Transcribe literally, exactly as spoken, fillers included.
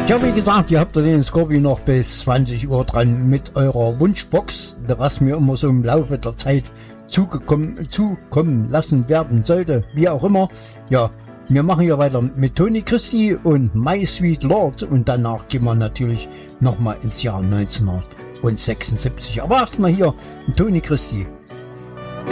Tja, wie gesagt, ihr habt ja den Scorpio noch bis zwanzig Uhr dran mit eurer Wunschbox, was mir immer so im Laufe der Zeit zugekommen, zukommen lassen werden sollte, wie auch immer. Ja, wir machen hier weiter mit Tony Christie und My Sweet Lord und danach gehen wir natürlich nochmal ins Jahr neunzehnhundertsechsundsiebzig. Aber erstmal hier Tony Christie.